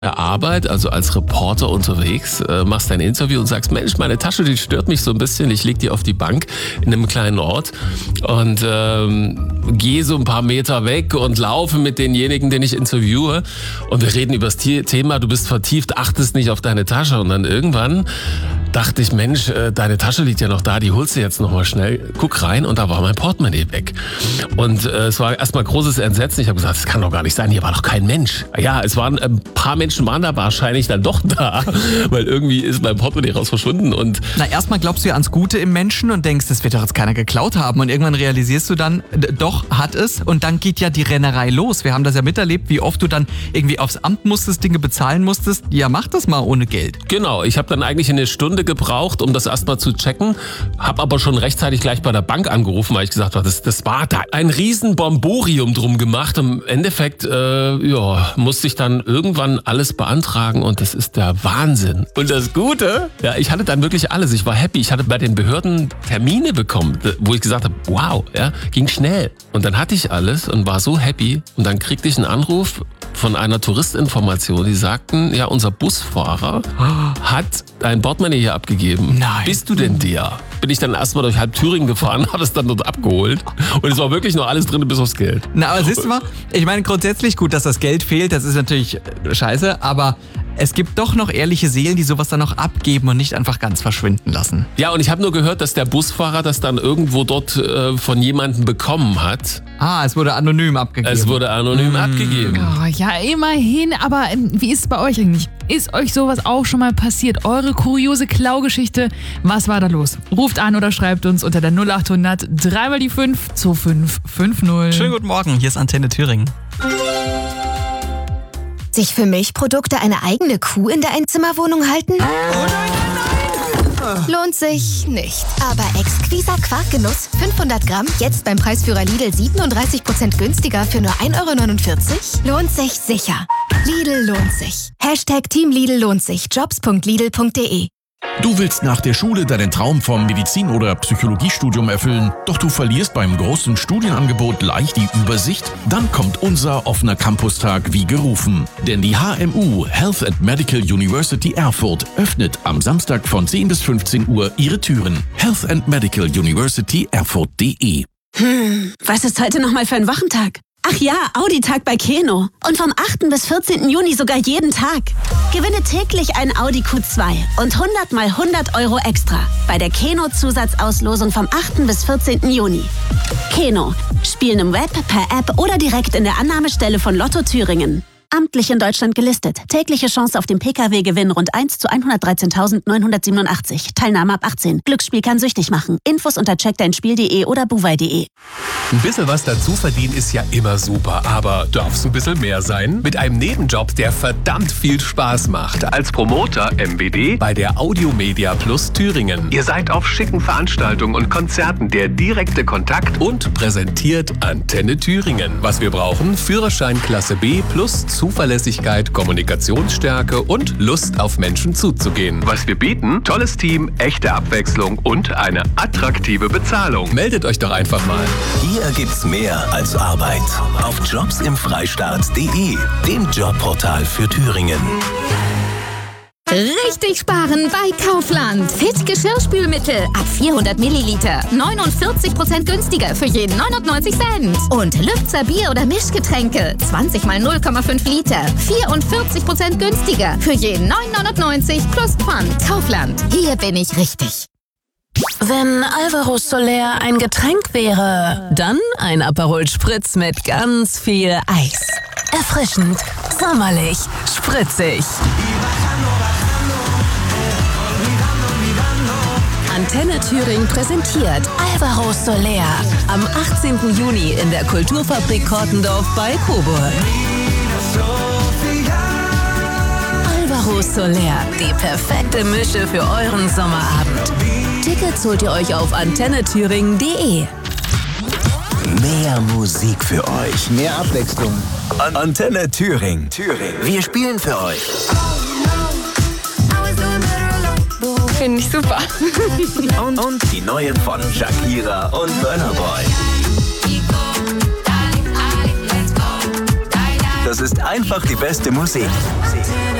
der Arbeit, also als Reporter unterwegs, machst dein Interview und sagst, Mensch, meine Tasche, die stört mich so ein bisschen, ich leg die auf die Bank in einem kleinen Ort und gehe so ein paar Meter weg und laufe mit denjenigen, den ich interviewe und wir reden über das Thema, du bist vertieft, achtest nicht auf deine Tasche und dann irgendwann dachte ich, Mensch, deine Tasche liegt ja noch da, die holst du jetzt nochmal schnell, guck rein und da war mein Portemonnaie weg. Und es war erstmal großes Entsetzen, ich habe gesagt, das kann doch gar nicht sein, hier war doch kein Mensch. Ja, es waren ein paar Menschen waren da wahrscheinlich dann doch da, weil irgendwie ist mein Portemonnaie raus verschwunden. Und erstmal glaubst du ja ans Gute im Menschen und denkst, das wird doch jetzt keiner geklaut haben und irgendwann realisierst du dann, doch, hat es und dann geht ja die Rennerei los. Wir haben das ja miterlebt, wie oft du dann irgendwie aufs Amt musstest, Dinge bezahlen musstest. Ja, mach das mal ohne Geld. Genau, ich habe dann eigentlich eine Stunde gebraucht, um das erstmal zu checken, habe aber schon rechtzeitig gleich bei der Bank angerufen, weil ich gesagt habe, das war da ein riesen Bomborium drum gemacht. Im Endeffekt musste ich dann irgendwann alles beantragen und das ist der Wahnsinn. Und das Gute, ja, ich hatte dann wirklich alles. Ich war happy. Ich hatte bei den Behörden Termine bekommen, wo ich gesagt habe, wow, ja, ging schnell. Und dann hatte ich alles und war so happy. Und dann kriegte ich einen Anruf von einer Touristinformation, die sagten, ja, unser Busfahrer hat ein Portemonnaie hier abgegeben. Nein. Bist du denn der? Bin ich dann erstmal durch halb Thüringen gefahren, habe es dann dort abgeholt und es war wirklich noch alles drin bis aufs Geld. Na, aber siehst du mal, ich meine grundsätzlich gut, dass das Geld fehlt, das ist natürlich scheiße, aber es gibt doch noch ehrliche Seelen, die sowas dann noch abgeben und nicht einfach ganz verschwinden lassen. Ja, und ich habe nur gehört, dass der Busfahrer das dann irgendwo dort von jemandem bekommen hat. Ah, es wurde anonym abgegeben. Es wurde anonym abgegeben. Oh, ja, immerhin. Aber wie ist es bei euch eigentlich? Ist euch sowas auch schon mal passiert? Eure kuriose Klaugeschichte? Was war da los? Ruft an oder schreibt uns unter der 0800 3 mal die 5 2550. Schönen guten Morgen, hier ist Antenne Thüringen. Sich für Milchprodukte eine eigene Kuh in der Einzimmerwohnung halten? Lohnt sich nicht. Aber exquiser Quarkgenuss, 500 Gramm, jetzt beim Preisführer Lidl 37% günstiger für nur 1,49 €? Lohnt sich sicher. Lidl lohnt sich. Hashtag Team Lidl lohnt sich. Jobs.lidl.de. Du willst nach der Schule deinen Traum vom Medizin- oder Psychologiestudium erfüllen, doch du verlierst beim großen Studienangebot leicht die Übersicht? Dann kommt unser offener Campustag wie gerufen. Denn die HMU, Health and Medical University Erfurt, öffnet am Samstag von 10 bis 15 Uhr ihre Türen. Health and Medical University Erfurt.de. Was ist heute nochmal für ein Wochentag? Ach ja, Audi-Tag bei Keno. Und vom 8. bis 14. Juni sogar jeden Tag. Gewinne täglich ein Audi Q2 und 100 mal 100 € extra bei der Keno-Zusatzauslosung vom 8. bis 14. Juni. Keno. Spielen im Web, per App oder direkt in der Annahmestelle von Lotto Thüringen. Amtlich in Deutschland gelistet. Tägliche Chance auf den Pkw-Gewinn rund 1 zu 113.987. Teilnahme ab 18. Glücksspiel kann süchtig machen. Infos unter checkdeinspiel.de oder buwei.de. Ein bisschen was dazu verdienen ist ja immer super, aber darf's ein bisschen mehr sein? Mit einem Nebenjob, der verdammt viel Spaß macht. Als Promoter MBD bei der Audiomedia Plus Thüringen. Ihr seid auf schicken Veranstaltungen und Konzerten der direkte Kontakt und präsentiert Antenne Thüringen. Was wir brauchen? Führerschein Klasse B plus Zuverlässigkeit, Kommunikationsstärke und Lust auf Menschen zuzugehen. Was wir bieten? Tolles Team, echte Abwechslung und eine attraktive Bezahlung. Meldet euch doch einfach mal. Hier gibt's mehr als Arbeit. Auf jobsimfreistaat.de, dem Jobportal für Thüringen. Richtig sparen bei Kaufland. Fit Geschirrspülmittel ab 400 Milliliter. 49% günstiger für jeden 99 Cent. Und Lübzer Bier- oder Mischgetränke. 20 mal 0,5 Liter. 44% günstiger für jeden 9,99 plus Pfand. Kaufland. Hier bin ich richtig. Wenn Alvaro Soler ein Getränk wäre, dann ein Aperol Spritz mit ganz viel Eis. Erfrischend, sommerlich, spritzig. Antenne Thüringen präsentiert Alvaro Soler am 18. Juni in der Kulturfabrik Kortendorf bei Coburg. Alvaro Soler, die perfekte Mische für euren Sommerabend. Tickets holt ihr euch auf antennethüringen.de. Mehr Musik für euch. Mehr Abwechslung. Antenne Thüringen. Wir spielen für euch. Finde ich super. Und die neuen von Shakira und Burna Boy. Das ist einfach die beste Musik.